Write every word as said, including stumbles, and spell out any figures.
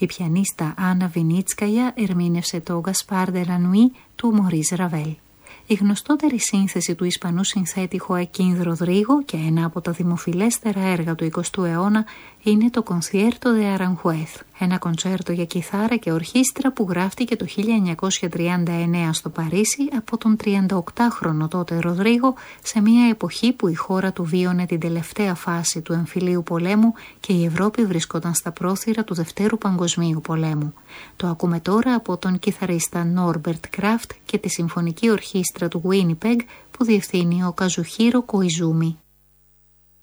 Η πιανίστα Άννα Βινίτσκαγια ερμήνευσε το «Γκασπάρ ντε λα Νουί» του Μωρίς Ραβέλ. Η γνωστότερη σύνθεση του Ισπανού συνθέτη Χοακίν Ροδρίγο και ένα από τα δημοφιλέστερα έργα του εικοστού αιώνα είναι το «Κονσιέρτο δε Αρανχουέθ», ένα κοντσέρτο για κιθάρα και ορχήστρα που γράφτηκε το χίλια εννιακόσια τριάντα εννέα στο Παρίσι από τον τριανταοκτάχρονο τότε Ροδρίγο, σε μια εποχή που η χώρα του βίωνε την τελευταία φάση του εμφυλίου πολέμου και η Ευρώπη βρισκόταν στα πρόθυρα του Δευτέρου Παγκοσμίου Πολέμου. Το ακούμε τώρα από τον κιθαρίστα Νόρμπερτ Κράφτ και τη συμφωνική ορχήστρα του Winnipeg που διευθύνει ο Καζουχίρο Κοϊζούμι.